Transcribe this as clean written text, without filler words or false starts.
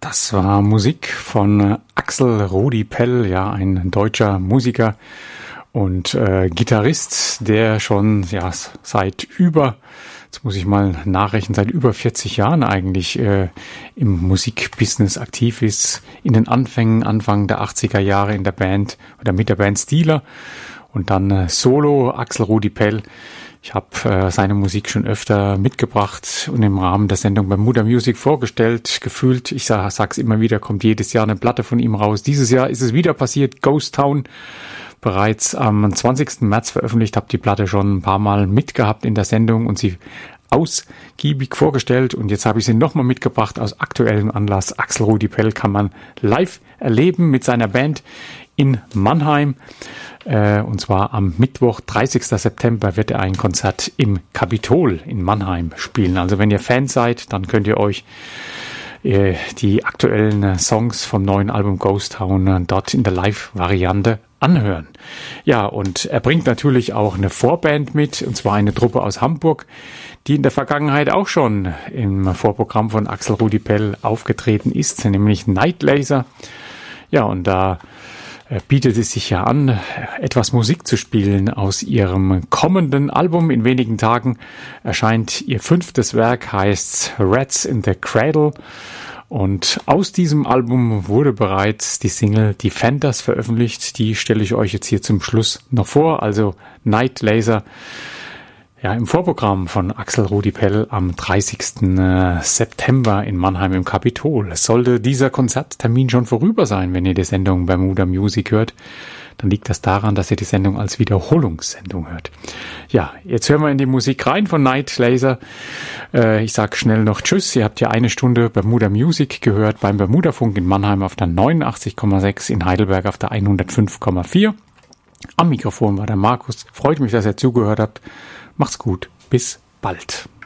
Das war Musik von Axel Rudi Pell, ja, ein deutscher Musiker und Gitarrist, der schon seit jetzt muss ich mal nachrechnen, seit über 40 Jahren eigentlich im Musikbusiness aktiv ist. In den Anfang der 80er Jahre in der Band oder mit der Band Steeler und dann Solo Axel Rudi Pell. Ich habe seine Musik schon öfter mitgebracht und im Rahmen der Sendung Bermuda Music vorgestellt. Gefühlt, ich sag's immer wieder, kommt jedes Jahr eine Platte von ihm raus. Dieses Jahr ist es wieder passiert, Ghost Town. Bereits am 20. März veröffentlicht, habe die Platte schon ein paar Mal mitgehabt in der Sendung und sie ausgiebig vorgestellt. Und jetzt habe ich sie nochmal mitgebracht aus aktuellem Anlass. Axel Rudi Pell kann man live erleben mit seiner Band in Mannheim. Und zwar am Mittwoch, 30. September, wird er ein Konzert im Kapitol in Mannheim spielen. Also wenn ihr Fans seid, dann könnt ihr euch die aktuellen Songs vom neuen Album Ghost Town dort in der Live-Variante anhören. Ja, und er bringt natürlich auch eine Vorband mit, und zwar eine Truppe aus Hamburg, die in der Vergangenheit auch schon im Vorprogramm von Axel Rudi Pell aufgetreten ist, nämlich Night Laser. Ja, und da bietet es sich ja an, etwas Musik zu spielen aus ihrem kommenden Album. In wenigen Tagen erscheint ihr 5. Werk, heißt Rats in the Cradle. Und aus diesem Album wurde bereits die Single Defenders veröffentlicht. Die stelle ich euch jetzt hier zum Schluss noch vor. Also Night Laser, ja, im Vorprogramm von Axel Rudi Pell am 30. September in Mannheim im Kapitol. Sollte dieser Konzerttermin schon vorüber sein, wenn ihr die Sendung Bermuda Music hört, dann liegt das daran, dass ihr die Sendung als Wiederholungssendung hört. Ja, jetzt hören wir in die Musik rein von Night Laser. Ich sage schnell noch Tschüss. Ihr habt ja eine Stunde Bermuda Music gehört beim Bermuda-Funk in Mannheim auf der 89,6, in Heidelberg auf der 105,4. Am Mikrofon war der Markus. Freut mich, dass ihr zugehört habt. Macht's gut. Bis bald.